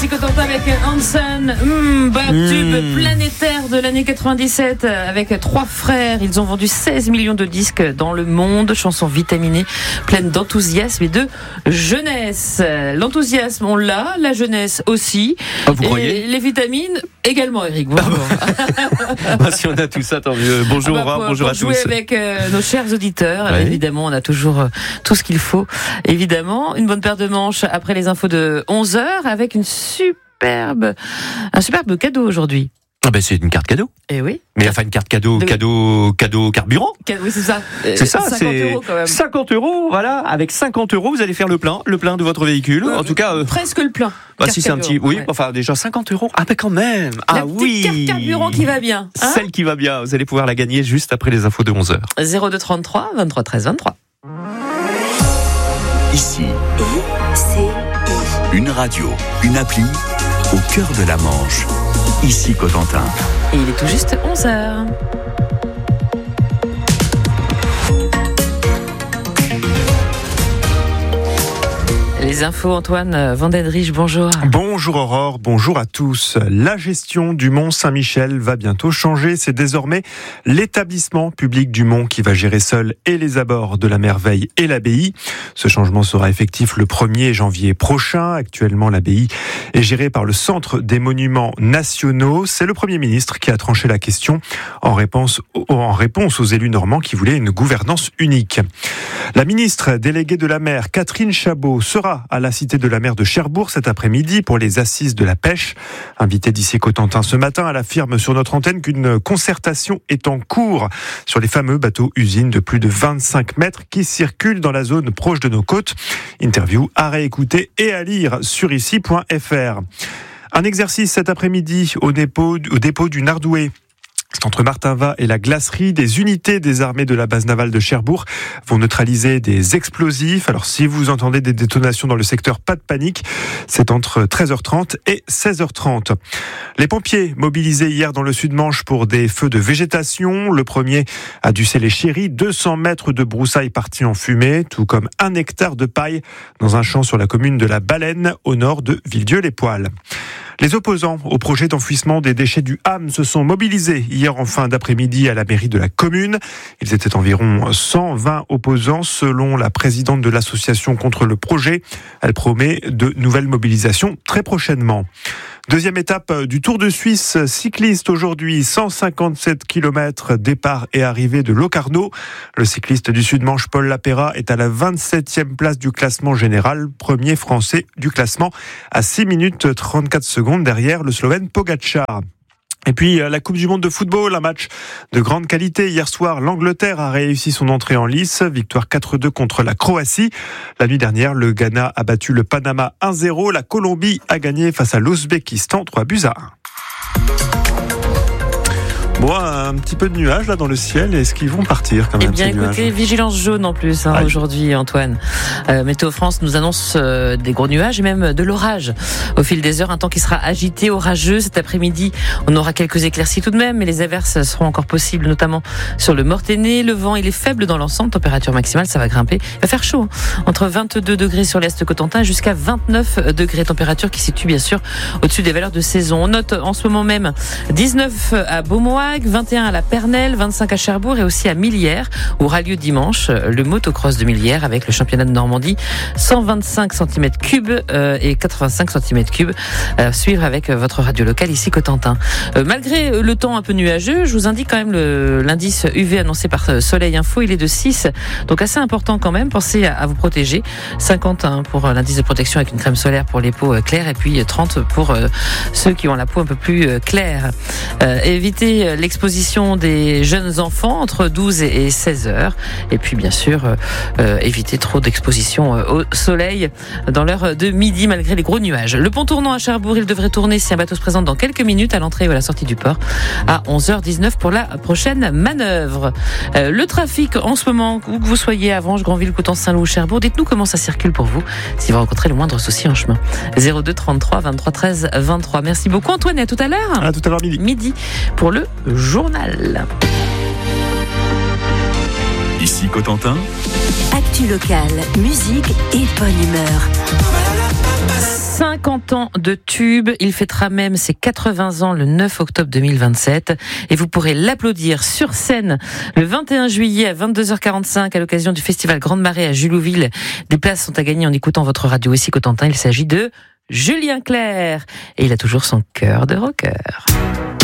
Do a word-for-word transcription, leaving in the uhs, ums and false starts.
Cotentin avec Hanson, mmh, bah, mmh. tube planétaire de l'année quatre-vingt-dix-sept avec trois frères. Ils ont vendu seize millions de disques dans le monde. Chanson vitaminée, pleine d'enthousiasme et de jeunesse. L'enthousiasme, on l'a, la jeunesse aussi. Ah, vous et croyez ? les vitamines également, Eric. Bonjour. Bah, si on a tout ça, tant mieux. Bonjour, ah bah, Aurore, pour, bonjour pour à tous. jouer avec euh, nos chers auditeurs, ouais. évidemment, on a toujours euh, tout ce qu'il faut. Évidemment, une bonne paire de manches après les infos de onze heures avec une superbe, un superbe cadeau aujourd'hui. Ah ben c'est une carte cadeau. Eh oui. Mais enfin une carte cadeau, de... cadeau, cadeau carburant. Oui, c'est ça. C'est ça, cinquante c'est euros quand même. cinquante euros, voilà. Avec cinquante euros, vous allez faire le plein, le plein de votre véhicule. Euh, en tout cas, euh... presque le plein. Bah, si c'est un petit, oui, ouais. enfin déjà cinquante euros. Ah ben quand même. La ah oui. petite carte carburant qui va bien. Hein, celle qui va bien. Vous allez pouvoir la gagner juste après les infos de onze heures. zéro deux trente-trois vingt-trois treize vingt-trois. Ici, une radio, une appli au cœur de la Manche. Ici Cotentin. Et il est tout juste onze heures. Les infos, Antoine Vandenrich, bonjour. Bonjour Aurore, bonjour à tous. La gestion du Mont Saint-Michel va bientôt changer. C'est désormais l'établissement public du Mont qui va gérer seul et les abords de la Merveille et l'abbaye. Ce changement sera effectif le premier janvier prochain. Actuellement, l'abbaye est gérée par le Centre des Monuments Nationaux. C'est le Premier ministre qui a tranché la question en réponse, en réponse aux élus normands qui voulaient une gouvernance unique. La ministre déléguée de la mer, Catherine Chabot, sera à la Cité de la mer de Cherbourg cet après-midi pour les assises de la pêche. Invitée d'ici Cotentin ce matin, elle affirme sur notre antenne qu'une concertation est en cours sur les fameux bateaux-usines de plus de vingt-cinq mètres qui circulent dans la zone proche de nos côtes. Interview à réécouter et à lire sur ici point f r. Un exercice cet après-midi au dépôt, au dépôt du Nardoué. C'est entre Martinvat et la glacerie. Des unités des armées de la base navale de Cherbourg vont neutraliser des explosifs. Alors si vous entendez des détonations dans le secteur, pas de panique. C'est entre treize heures trente et seize heures trente. Les pompiers mobilisés hier dans le Sud-Manche pour des feux de végétation. Le premier a dû les chéris. deux cents mètres de broussailles partis en fumée, tout comme un hectare de paille dans un champ sur la commune de la Baleine, au nord de Villedieu-les-Poils. Les opposants au projet d'enfouissement des déchets du Ham se sont mobilisés hier en fin d'après-midi à la mairie de la commune. Ils étaient environ cent vingt opposants selon la présidente de l'association contre le projet. Elle promet de nouvelles mobilisations très prochainement. Deuxième étape du Tour de Suisse cycliste aujourd'hui, cent cinquante-sept kilomètres, départ et arrivée de Locarno. Le cycliste du Sud-Manche, Paul Lapera, est à la vingt-septième place du classement général, premier français du classement, à six minutes trente-quatre secondes derrière le Slovène Pogačar. Et puis la Coupe du Monde de football, un match de grande qualité. Hier soir, l'Angleterre a réussi son entrée en lice. Victoire quatre deux contre la Croatie. La nuit dernière, le Ghana a battu le Panama un zéro. La Colombie a gagné face à l'Ouzbékistan trois buts à un. Bon, un petit peu de nuages là dans le ciel. Est-ce qu'ils vont partir quand même? Eh bien, écoutez, nuages vigilance jaune en plus hein, aujourd'hui, Antoine. Euh, Météo France nous annonce euh, des gros nuages et même de l'orage. Au fil des heures, un temps qui sera agité, orageux. Cet après-midi, on aura quelques éclaircies tout de même, mais les averses seront encore possibles, notamment sur le Mortainais. Le vent, il est faible dans l'ensemble. Température maximale, ça va grimper. Il va faire chaud. Hein. Entre vingt-deux degrés sur l'Est Cotentin jusqu'à vingt-neuf degrés. Température qui situe bien sûr au-dessus des valeurs de saison. On note en ce moment même dix-neuf à Beaumois, vingt et un à la Pernelle, vingt-cinq à Cherbourg et aussi à Millières, où aura lieu dimanche le motocross de Millières avec le championnat de Normandie. cent vingt-cinq centimètres cubes euh, et quatre-vingt-cinq centimètres cubes. Euh, suivre avec votre radio locale ici Cotentin. Euh, malgré le temps un peu nuageux, je vous indique quand même le, l'indice U V annoncé par Soleil Info, il est de six, donc assez important quand même. Pensez à, à vous protéger. cinquante hein, pour l'indice de protection avec une crème solaire pour les peaux claires et puis trente pour euh, ceux qui ont la peau un peu plus euh, claire. Euh, évitez l'exposition des jeunes enfants entre douze et seize heures. Et puis, bien sûr, euh, éviter trop d'exposition au soleil dans l'heure de midi, malgré les gros nuages. Le pont tournant à Cherbourg, il devrait tourner si un bateau se présente dans quelques minutes à l'entrée ou à la sortie du port à onze heures dix-neuf pour la prochaine manœuvre. Euh, le trafic en ce moment, où que vous soyez, Avranches, Granville, Coutances, Saint-Loup, Cherbourg, dites-nous comment ça circule pour vous, si vous rencontrez le moindre souci en chemin. zéro deux trente-trois vingt-trois treize vingt-trois. Merci beaucoup Antoine et à tout à l'heure. À tout à l'heure midi. Midi pour le journal. Ici Cotentin. Actu locale, musique et bonne humeur. cinquante ans de tube. Il fêtera même ses quatre-vingts ans le neuf octobre deux mille vingt-sept. Et vous pourrez l'applaudir sur scène le vingt et un juillet à vingt-deux heures quarante-cinq à l'occasion du festival Grande Marée à Julouville. Des places sont à gagner en écoutant votre radio ici Cotentin. Il s'agit de Julien Clerc. Et il a toujours son cœur de rocker.